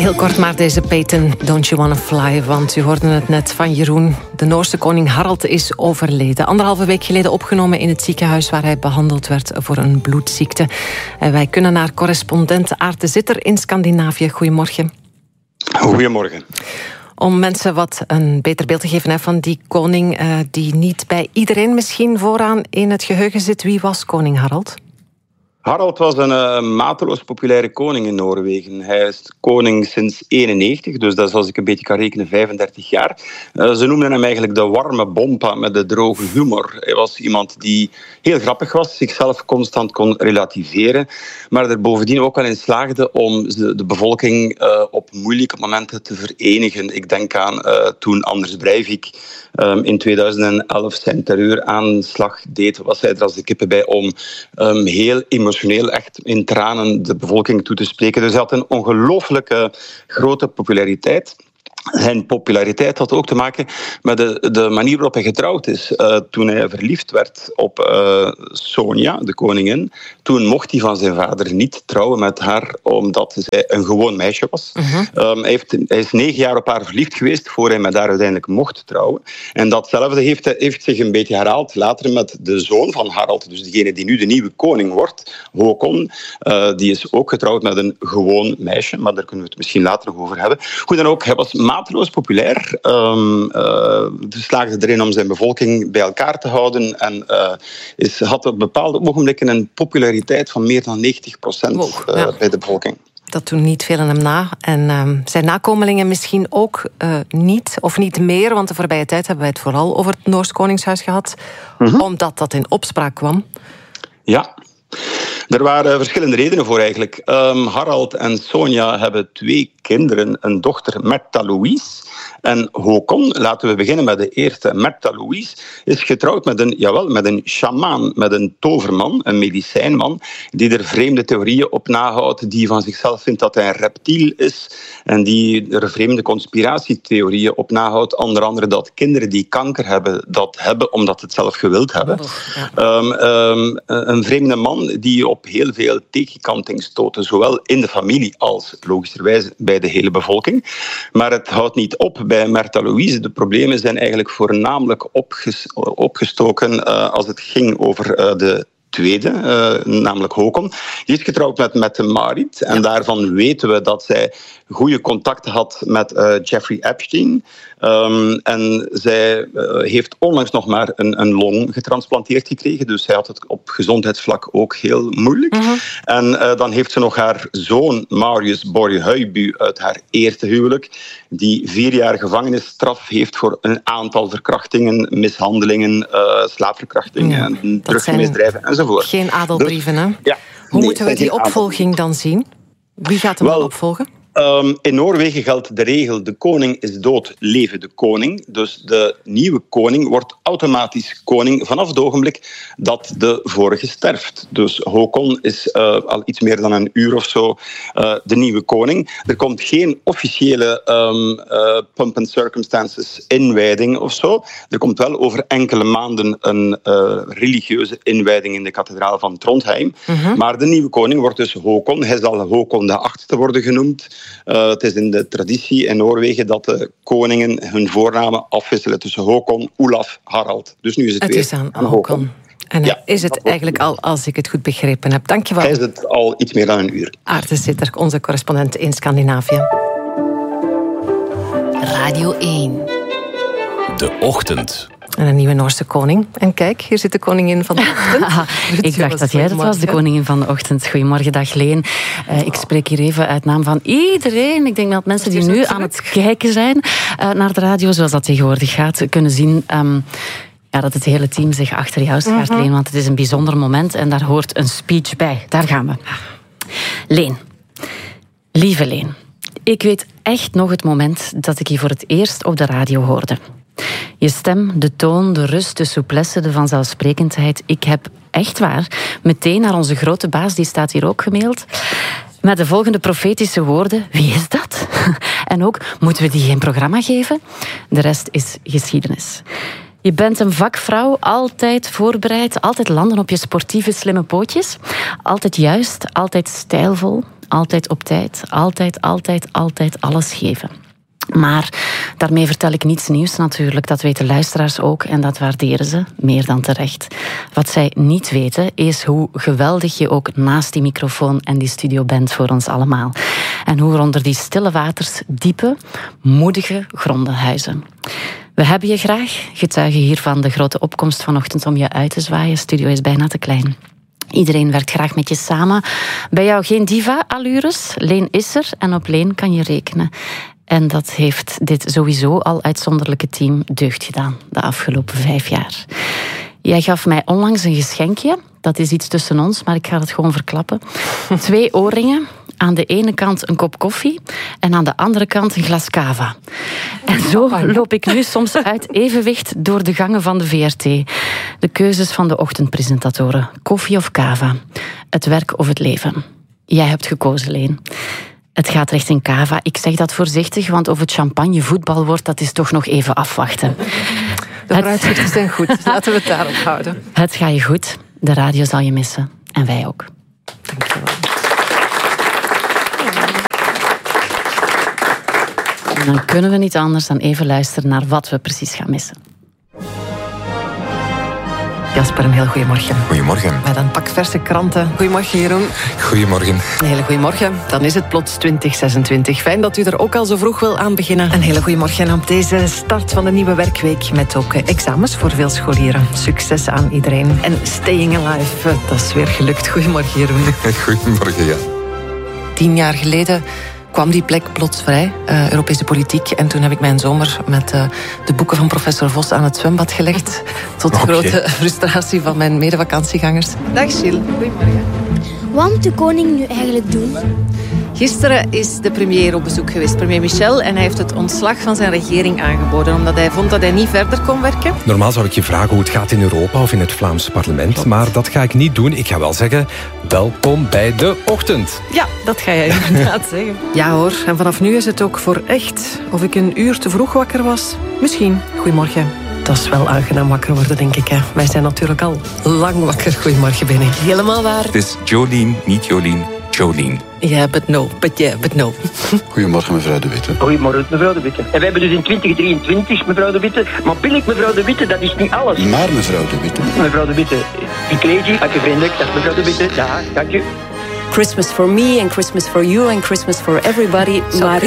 Heel kort maar deze Peyton, Don't You Wanna Fly, want u hoorde het net van Jeroen. De Noorse koning Harald is overleden. 1,5 week geleden opgenomen in het ziekenhuis waar hij behandeld werd voor een bloedziekte. En wij kunnen naar correspondent Aart de Zitter in Scandinavië. Goedemorgen. Goedemorgen. Om mensen wat een beter beeld te geven van die koning die niet bij iedereen misschien vooraan in het geheugen zit. Wie was koning Harald? Harald was een mateloos populaire koning in Noorwegen. Hij is koning sinds 91, dus dat is, als ik een beetje kan rekenen, 35 jaar. Ze noemden hem eigenlijk de warme bompa met de droge humor. Hij was iemand die heel grappig was, zichzelf constant kon relativeren, maar er bovendien ook wel in slaagde om de bevolking op moeilijke momenten te verenigen. Ik denk aan toen Anders Breivik in 2011 zijn terreuraanslag deed, was hij er als de kippen bij om heel emotioneel, echt in tranen de bevolking toe te spreken. Dus hij had een ongelooflijke grote populariteit. Zijn populariteit had ook te maken met de manier waarop hij getrouwd is. Toen hij verliefd werd op Sonja, de koningin, toen mocht hij van zijn vader niet trouwen met haar, omdat zij een gewoon meisje was. Uh-huh. Hij is 9 jaar op haar verliefd geweest, voor hij met haar uiteindelijk mocht trouwen. En datzelfde heeft zich een beetje herhaald later met de zoon van Harald, dus degene die nu de nieuwe koning wordt, Håkon. Die is ook getrouwd met een gewoon meisje, maar daar kunnen we het misschien later nog over hebben. Goed dan ook, hij was mateloos populair. Slaagde erin om zijn bevolking bij elkaar te houden en had op bepaalde ogenblikken een populariteit van meer dan 90% bij de bevolking. Dat doen niet veel aan hem na. En zijn nakomelingen misschien ook niet, of niet meer, want de voorbije tijd hebben wij het vooral over het Noors Koningshuis gehad, omdat dat in opspraak kwam. Ja. Er waren verschillende redenen voor eigenlijk. Harald en Sonja hebben 2 kinderen, een dochter Märtha Louise. En Håkon, laten we beginnen met de eerste. Märtha Louise is getrouwd met een sjamaan, met een toverman, een medicijnman, die er vreemde theorieën op nahoudt, die van zichzelf vindt dat hij een reptiel is en die er vreemde conspiratietheorieën op nahoudt. Onder andere dat kinderen die kanker hebben, dat hebben omdat ze het zelf gewild hebben. Een vreemde man die op heel veel tegenkanting stoten, zowel in de familie als logischerwijs bij de hele bevolking. Maar het houdt niet op bij Märtha Louise. De problemen zijn eigenlijk voornamelijk opgestoken als het ging over de tweede, namelijk Håkon. Die is getrouwd met Marit. En daarvan weten we dat zij goede contacten had met Jeffrey Epstein. En zij heeft onlangs nog maar een long getransplanteerd gekregen. Dus zij had het op gezondheidsvlak ook heel moeilijk. En dan heeft ze nog haar zoon Marius Borje Huybu uit haar eerste huwelijk, die 4 jaar gevangenisstraf heeft voor een aantal verkrachtingen, mishandelingen, slaapverkrachtingen, drugsmisdrijven enzovoort. Geen adelbrieven, hè? Ja, Hoe moeten we die opvolging dan zien? Wie gaat hem dan opvolgen? In Noorwegen geldt de regel: de koning is dood, leve de koning. Dus de nieuwe koning wordt automatisch koning vanaf het ogenblik dat de vorige sterft. Dus Håkon is al iets meer dan een uur of zo de nieuwe koning. Er komt geen officiële pomp and circumstances inwijding of zo. Er komt wel over enkele maanden een religieuze inwijding in de kathedraal van Trondheim. Maar de nieuwe koning wordt dus Håkon. Hij zal Håkon de 8e worden genoemd. Het is in de traditie in Noorwegen dat de koningen hun voornamen afwisselen tussen Håkon, Olaf, Harald. Dus nu is het weer is aan Håkon. En is het eigenlijk al, als ik het goed begrepen heb. Dankjewel. Hij is het al iets meer dan een uur. Aart de Zitter, onze correspondent in Scandinavië. Radio 1. De Ochtend. En een nieuwe Noorse koning. En kijk, hier zit de koningin van de ochtend. Ik dacht dat jij dat was, de koningin van de ochtend. Goedemorgen, dag Leen. Ik spreek hier even uit naam van iedereen. Ik denk dat mensen die nu aan het kijken zijn naar de radio, zoals dat tegenwoordig gaat, kunnen zien dat het hele team zich achter jou schaart, Leen. Want het is een bijzonder moment en daar hoort een speech bij. Daar gaan we. Leen. Lieve Leen. Ik weet echt nog het moment dat ik je voor het eerst op de radio hoorde. Je stem, de toon, de rust, de souplesse, de vanzelfsprekendheid. Ik heb echt waar meteen naar onze grote baas, die staat hier ook gemaild, met de volgende profetische woorden: wie is dat? En ook, moeten we die geen programma geven? De rest is geschiedenis. Je bent een vakvrouw, altijd voorbereid, altijd landen op je sportieve, slimme pootjes. Altijd juist, altijd stijlvol. Altijd op tijd. Altijd alles geven. Maar daarmee vertel ik niets nieuws natuurlijk. Dat weten luisteraars ook en dat waarderen ze meer dan terecht. Wat zij niet weten is hoe geweldig je ook naast die microfoon en die studio bent voor ons allemaal. En hoe er onder die stille waters diepe, moedige gronden huizen. We hebben je graag. Getuigen hiervan de grote opkomst vanochtend om je uit te zwaaien. Studio is bijna te klein. Iedereen werkt graag met je samen. Bij jou geen diva-allures. Leen is er en op Leen kan je rekenen. En dat heeft dit sowieso al uitzonderlijke team deugd gedaan de afgelopen 5 jaar. Jij gaf mij onlangs een geschenkje. Dat is iets tussen ons, maar ik ga het gewoon verklappen. 2 oorringen. Aan de ene kant een kop koffie en aan de andere kant een glas cava. En zo loop ik nu soms uit evenwicht door de gangen van de VRT. De keuzes van de ochtendpresentatoren. Koffie of cava. Het werk of het leven. Jij hebt gekozen, Leen. Het gaat richting cava. Ik zeg dat voorzichtig, want of het champagne voetbal wordt, dat is toch nog even afwachten. De vooruitzichten zijn goed. Laten we het daarop houden. Het gaat je goed. De radio zal je missen. En wij ook. Dank je wel. En dan kunnen we niet anders dan even luisteren naar wat we precies gaan missen. Jasper, een heel goeiemorgen. Goedemorgen. Met een pak verse kranten. Goedemorgen, Jeroen. Goedemorgen. Een hele goeiemorgen. Dan is het plots 2026. Fijn dat u er ook al zo vroeg wil aan beginnen. Een hele goeiemorgen op deze start van de nieuwe werkweek. Met ook examens voor veel scholieren. Succes aan iedereen. En staying alive, dat is weer gelukt. Goedemorgen, Jeroen. Goedemorgen, ja. 10 jaar geleden kwam die plek plots vrij, Europese politiek. En toen heb ik mijn zomer met de boeken van professor Vos aan het zwembad gelegd. Tot grote frustratie van mijn medevakantiegangers. Dag Gilles, goedemorgen. Wat moet de koning nu eigenlijk doen? Gisteren is de premier op bezoek geweest, premier Michel. En hij heeft het ontslag van zijn regering aangeboden, omdat hij vond dat hij niet verder kon werken. Normaal zou ik je vragen hoe het gaat in Europa of in het Vlaamse parlement. Maar dat ga ik niet doen. Ik ga wel zeggen, welkom bij de ochtend. Ja, dat ga jij inderdaad zeggen. Ja hoor, en vanaf nu is het ook voor echt. Of ik een uur te vroeg wakker was? Misschien. Goedemorgen. Dat is wel aangenaam wakker worden, denk ik. Hè. Wij zijn natuurlijk al lang wakker. Goedemorgen, Benny. Helemaal waar. Het is Jolien, niet Jolien. Jolien. Ja, but no. Goedemorgen, mevrouw De Witte. Goedemorgen, mevrouw De Witte. En we hebben dus in 2023, mevrouw De Witte. Maar billig, mevrouw De Witte, dat is niet alles. Maar mevrouw De Witte. Mevrouw De Witte, ik lees je, dank je vriendelijk. Dat is mevrouw De Witte. Ja, dank je. Christmas for me and Christmas for you and Christmas for everybody. Maar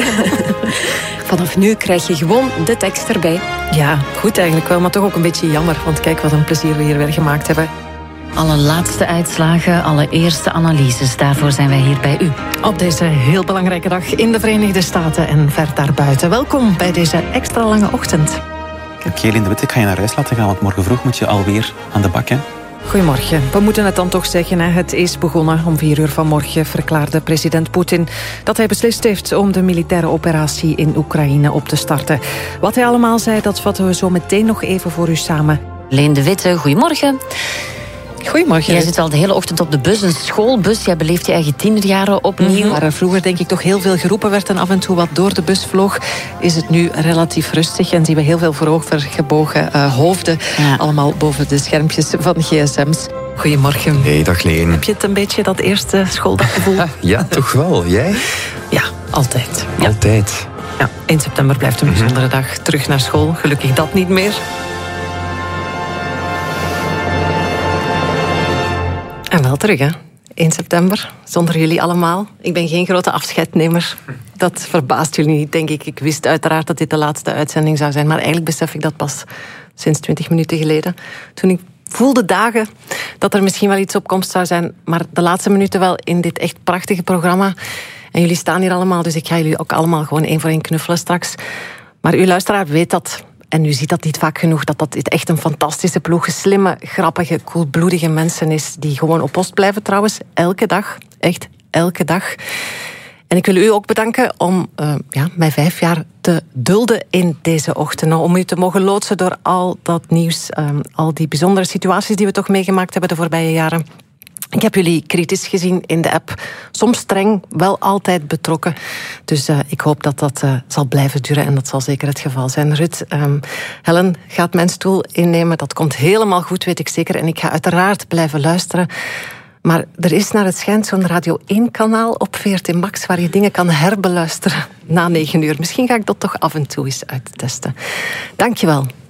vanaf nu krijg je gewoon de tekst erbij. Ja, goed eigenlijk wel, maar toch ook een beetje jammer. Want kijk wat een plezier we hier weer gemaakt hebben. Alle laatste uitslagen, alle eerste analyses, daarvoor zijn wij hier bij u. Op deze heel belangrijke dag in de Verenigde Staten en ver daarbuiten. Welkom bij deze extra lange ochtend. Jolien De Witte, ik ga je naar huis laten gaan, want morgen vroeg moet je alweer aan de bak, hè? Goedemorgen. We moeten het dan toch zeggen. Het is begonnen. Om 4 uur vanmorgen verklaarde president Poetin dat hij beslist heeft om de militaire operatie in Oekraïne op te starten. Wat hij allemaal zei, dat vatten we zo meteen nog even voor u samen. Leen de Witte, goedemorgen. Goedemorgen. Jij zit al de hele ochtend op de bus, een schoolbus. Jij beleeft je eigen tienerjaren opnieuw. Waar er vroeger denk ik toch heel veel geroepen werd en af en toe wat door de bus vloog, is het nu relatief rustig en zien we heel veel voorovergebogen hoofden. Ja. Allemaal boven de schermpjes van gsm's. Goedemorgen. Hey, dag Leen. Heb je het een beetje dat eerste schooldaggevoel? Ja, toch wel. Jij? Ja, altijd. Ja. Altijd. Ja, 1 september blijft een bijzondere dag. Terug naar school. Gelukkig dat niet meer. En wel terug, hè. 1 september, zonder jullie allemaal. Ik ben geen grote afscheidnemer. Dat verbaast jullie niet, denk ik. Ik wist uiteraard dat dit de laatste uitzending zou zijn. Maar eigenlijk besef ik dat pas sinds 20 minuten geleden. Toen ik voelde dagen dat er misschien wel iets op komst zou zijn. Maar de laatste minuten wel in dit echt prachtige programma. En jullie staan hier allemaal, dus ik ga jullie ook allemaal gewoon 1 voor 1 knuffelen straks. Maar uw luisteraar weet dat. En u ziet dat niet vaak genoeg, dat dit echt een fantastische ploeg, slimme, grappige, koelbloedige mensen is, die gewoon op post blijven trouwens, elke dag, echt elke dag. En ik wil u ook bedanken om mij 5 jaar te dulden in deze ochtend, om u te mogen loodsen door al dat nieuws, al die bijzondere situaties die we toch meegemaakt hebben de voorbije jaren. Ik heb jullie kritisch gezien in de app. Soms streng, wel altijd betrokken. Dus ik hoop dat dat zal blijven duren. En dat zal zeker het geval zijn. Ruud, Helen gaat mijn stoel innemen. Dat komt helemaal goed, weet ik zeker. En ik ga uiteraard blijven luisteren. Maar er is naar het schijnt zo'n Radio 1-kanaal op VRT Max waar je dingen kan herbeluisteren na 9 uur. Misschien ga ik dat toch af en toe eens uittesten. Dankjewel.